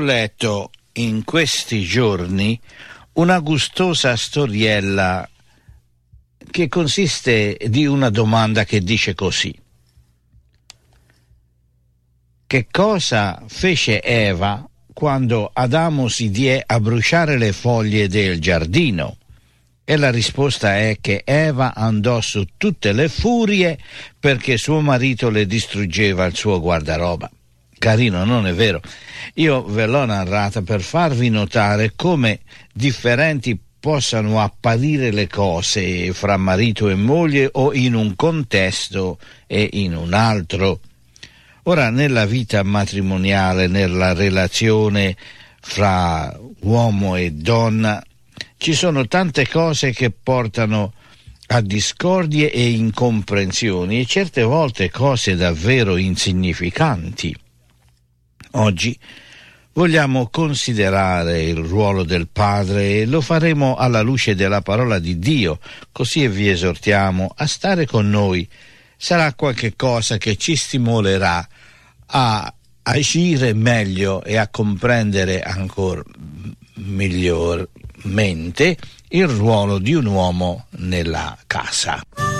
letto in questi giorni una gustosa storiella che consiste di una domanda che dice così: che cosa fece Eva quando Adamo si diè a bruciare le foglie del giardino? E la risposta è che Eva andò su tutte le furie perché suo marito le distruggeva il suo guardaroba. Carino, non è vero? Io ve l'ho narrata per farvi notare come differenti possano apparire le cose fra marito e moglie o in un contesto e in un altro. Ora, nella vita matrimoniale, nella relazione fra uomo e donna, ci sono tante cose che portano a discordie e incomprensioni e certe volte cose davvero insignificanti. Oggi vogliamo considerare il ruolo del padre e lo faremo alla luce della parola di Dio, così vi esortiamo a stare con noi. Sarà qualche cosa che ci stimolerà a agire meglio e a comprendere ancora migliormente il ruolo di un uomo nella casa.